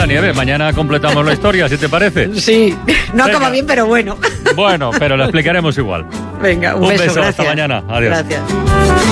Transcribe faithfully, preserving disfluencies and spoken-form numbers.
Nada, Nieves, mañana completamos la historia, ¿si te parece? Sí, no Venga. acaba bien, pero bueno. Bueno, pero lo explicaremos igual. Venga, un, Un beso, beso, gracias. hasta mañana. Adiós. Gracias.